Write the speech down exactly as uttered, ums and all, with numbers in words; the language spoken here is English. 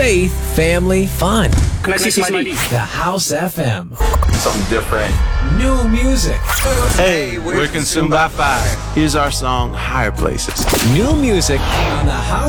faith, family, fun. Can I see some I D? The House F M. Something different. New music. Hey, we're Consumed by Fire. Here's our song, Higher Places. New music on the House